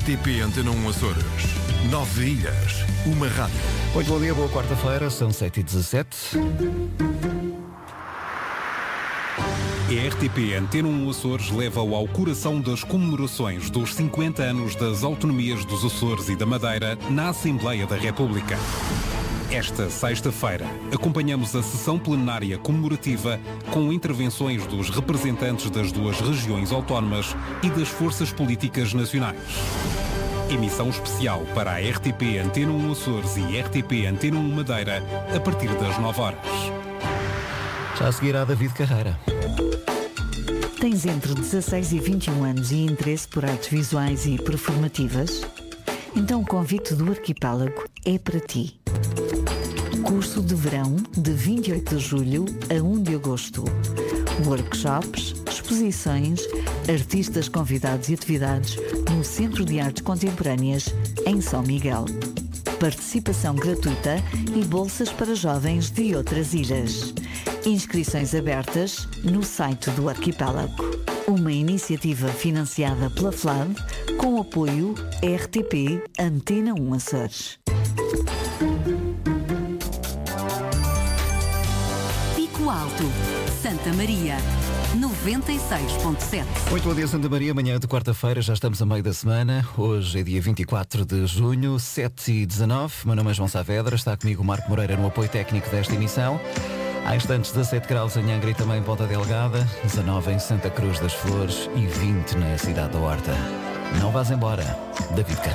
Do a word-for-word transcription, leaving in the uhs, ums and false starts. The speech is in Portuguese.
T P Antena um Açores. Nove ilhas, uma rádio. Muito bom dia, boa quarta-feira, são sete e dezassete. A R T P Antena um Açores leva-o ao coração das comemorações dos cinquenta anos das autonomias dos Açores e da Madeira na Assembleia da República. Esta sexta-feira, acompanhamos a sessão plenária comemorativa com intervenções dos representantes das duas regiões autónomas e das forças políticas nacionais. Emissão especial para a R T P Antena um Açores e R T P Antena um Madeira a partir das nove horas. Já a seguir há David Carreira. Tens entre dezasseis e vinte e um anos e interesse por artes visuais e performativas? Então o convite do Arquipélago é para ti. Curso de verão de vinte e oito de julho a um de agosto. Workshops, exposições, artistas convidados e atividades no Centro de Artes Contemporâneas em São Miguel. Participação gratuita e bolsas para jovens de outras ilhas. Inscrições abertas no site do Arquipélago. Uma iniciativa financiada pela F L A D com apoio R T P Antena um Açores. Pico Alto, Santa Maria, noventa e seis ponto sete. Muito bom dia, Santa Maria, manhã de quarta-feira, já estamos a meio da semana. Hoje é dia vinte e quatro de junho, sete e dezanove. Meu nome é João Saavedra, está comigo o Marco Moreira no apoio técnico desta emissão. Há instantes dezassete graus em Angra e também em Ponta Delgada, dezanove em Santa Cruz das Flores e vinte na cidade da Horta. Não vás embora, David Carreira.